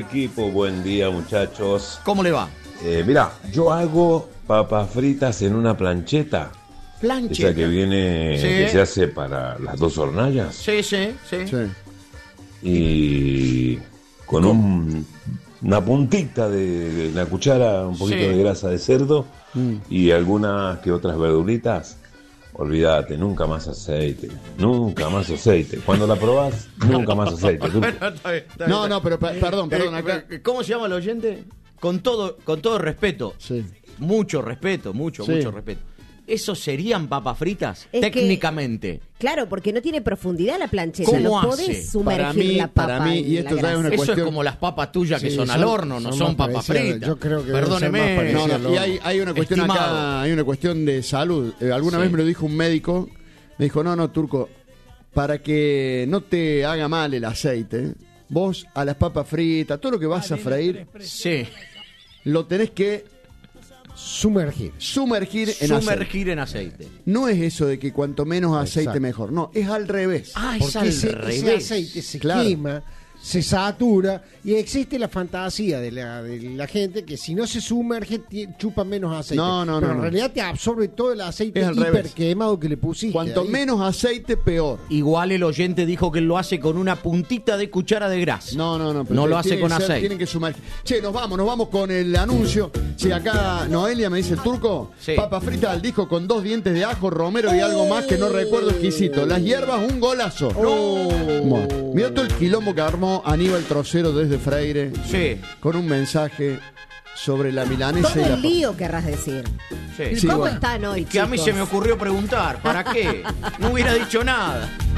equipo, buen día muchachos. ¿Cómo le va? Mirá, yo hago papas fritas en una plancheta. Plancheta. Esa que viene, Sí. que se hace para las dos hornallas. Sí. Y con una puntita de la cuchara, un poquito Sí. de grasa de cerdo y algunas que otras verduritas. Olvídate, nunca más aceite. Nunca más aceite. Cuando la probás, nunca más aceite. No, pero perdón, acá. ¿Cómo se llama el oyente? Con todo respeto. Sí. Mucho respeto. ¿Eso serían papas fritas? Es técnicamente. Claro, porque no tiene profundidad la plancheta. ¿Cómo No hace? podés sumergir la papa. Para mí, y en esto la ya es una grasa. Eso cuestión- es como las papas tuyas que Sí, son al horno, no son más papas parecidas. fritas. Yo creo que deben ser más Perdóneme. parecidas. No, y hay una cuestión Estimado. acá, hay una cuestión de salud. Alguna Sí. vez me lo dijo un médico, me dijo, no, Turco, para que no te haga mal el aceite, vos a las papas fritas, todo lo que vas a freír, Sí. lo tenés que Sumergir. sumergir en aceite. Sumergir en aceite. No es eso de que cuanto menos aceite Exacto. mejor, no, es al revés. Ah, es Porque al ese revés. aceite se Claro. quema, se satura y existe la fantasía de la gente que si no se sumerge chupa menos aceite. No, Pero en no. realidad te absorbe todo el aceite Es al revés. hiperquemado que le pusiste. Cuanto ahí. menos aceite, peor. Igual el oyente dijo que lo hace con una puntita de cuchara de grasa. No. pero No lo hace tiene con que ser- aceite. Tienen que sumergir. Che, nos vamos con el anuncio. Sí, acá Noelia me dice el Turco. Sí. Papa frita al disco con 2 dientes de ajo, romero y algo más que no recuerdo exquisito. Las hierbas, un golazo. Bueno, mirá todo el quilombo que armó Aníbal Trocero desde Freire. Sí. Con un mensaje sobre la milanesa Todo y la el lío, querrás decir. Sí. Sí, ¿Cómo bueno. están hoy, Que a mí chicos? se me ocurrió preguntar, ¿para qué? No hubiera dicho nada.